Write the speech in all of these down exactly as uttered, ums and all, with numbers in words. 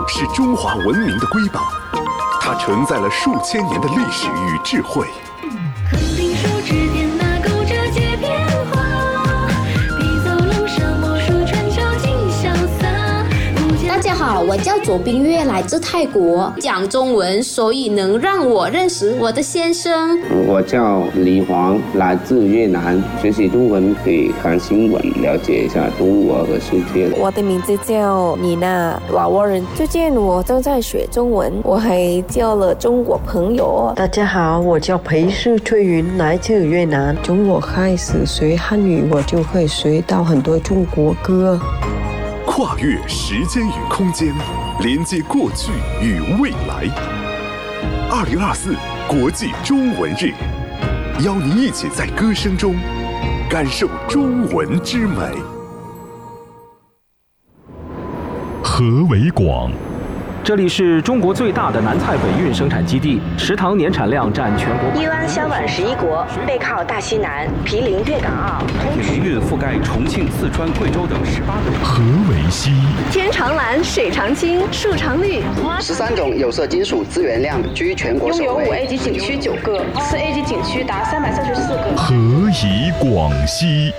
是中华文明的瑰宝，它承载了数千年的历史与智慧。 肯定手指点那勾着街变化，笔走龙蛇魔术传球尽潇洒。 大家好，我叫左冰月，来自泰国，讲中文，所以能让我认识我的先生。 我叫李黄，来自越南，学习中文可以看新闻，了解一下中国和世界。 我的名字叫妮娜，瓦沃人。最近我正在学中文，我还交了中国朋友。 大家好，我叫裴世翠云，来自越南。从我开始学汉语，我就会学到很多中国歌。 跨越时间与空间，连接过去与未来。二零二四国际中文日，邀您一起在歌声中感受中文之美。 河为广， 这里是中国最大的南菜北运生产基地，食糖年产量占全国。 一湾相莞十一国，背靠大西南，毗邻粤港澳， 铁龙运覆盖重庆、四川、贵州等十八个省。 河为西， 天长蓝，水长青，树长绿。 十三种有色金属资源量居全国首位。 拥有五 A 级景区九个，四 A 级景区达三百三十四个。 河以广西。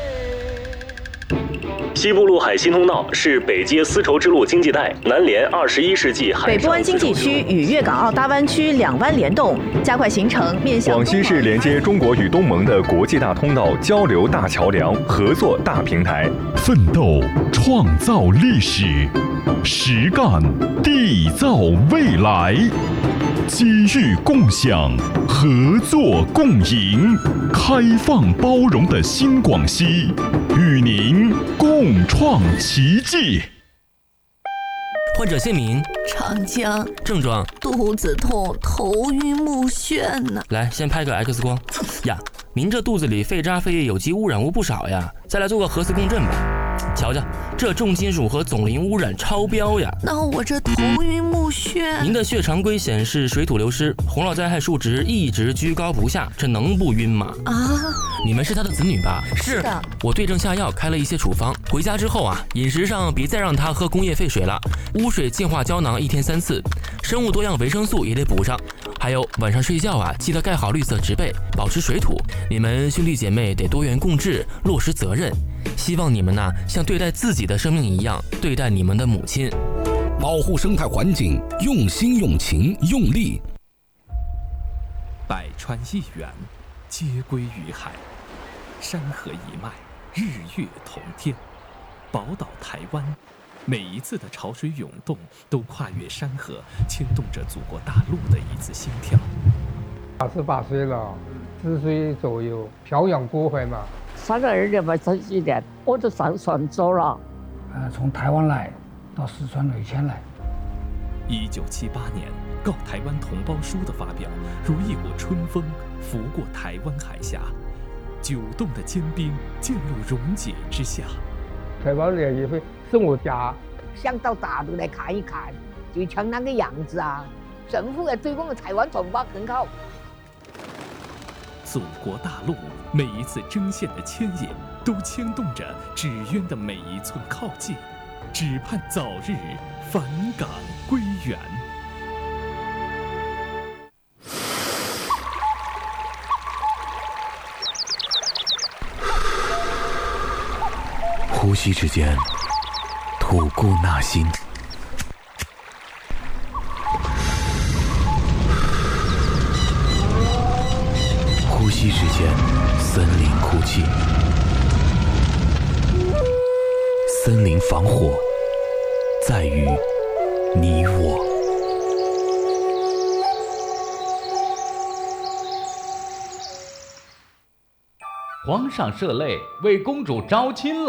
西部陆海新通道是北接丝绸之路经济带，南连二十一世纪海北部湾经济区与粤港澳大湾区两湾联动，加快形成面向。 广西是连接中国与东盟的国际大通道、交流大桥梁、合作大平台。 奋斗创造历史，实干缔造未来。机遇共享，合作共赢，开放包容的新广西，与您共创奇迹。 患者姓名： 长江。 症状： 肚子痛、头晕目眩呢。 来，先拍个 X 光。呀，您这肚子里废渣废液有机污染物不少呀，再来做个核磁共振吧。瞧瞧，这重金属和总磷污染超标呀！ 那我这头晕目眩。 您的血常规显示水土流失，洪涝灾害数值一直居高不下，这能不晕吗？ 啊！ 你们是他的子女吧？ 是的。 我对症下药，开了一些处方。回家之后啊，饮食上别再让他喝工业废水了，污水净化胶囊一天三次，生物多样维生素也得补上。还有晚上睡觉啊，记得盖好绿色植被，保持水土。你们兄弟姐妹得多元共治，落实责任。希望你们呢、啊，像对待自己的生命一样对待你们的母亲。 保护生态环境，用心用情用力。 百川一源，皆归于海；山河一脉，日月同天。宝岛台湾，每一次的潮水涌动，都跨越山河，牵动着祖国大陆的一次心跳。 八十八岁了，四岁左右，漂洋过海嘛。 三个儿子吧，十几年我就上船走了。 呃，从台湾来到四川湄阡来。 一九七八年，《告台湾同胞书》的发表，如一股春风拂过台湾海峡，九洞的坚冰渐入溶解之下。 台湾人也会是我家， 想到大陆来看一看，就像那个样子啊。政府要对我们台湾同胞很好。 祖国大陆每一次针线的牵引，都牵动着纸鸢的每一寸靠近，只盼早日返港归元。 呼吸之间，吐故纳新。呼吸之间，森林哭泣。森林防火，在于你我。 皇上设擂，为公主招亲了。